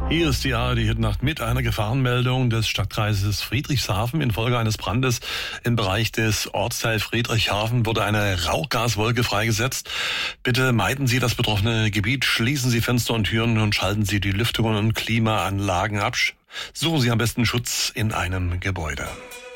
Hier ist die ARD-Hitnacht mit einer Gefahrenmeldung des Stadtkreises Friedrichshafen. Infolge eines Brandes im Bereich des Ortsteils Friedrichshafen wurde eine Rauchgaswolke freigesetzt. Bitte meiden Sie das betroffene Gebiet, schließen Sie Fenster und Türen und schalten Sie die Lüftungen und Klimaanlagen ab. Suchen Sie am besten Schutz in einem Gebäude.